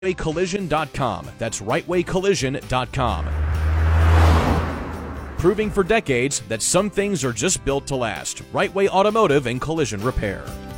RightWayCollision.com. That's RightWayCollision.com. Proving for decades that some things are just built to last. Right Way Automotive and Collision Repair.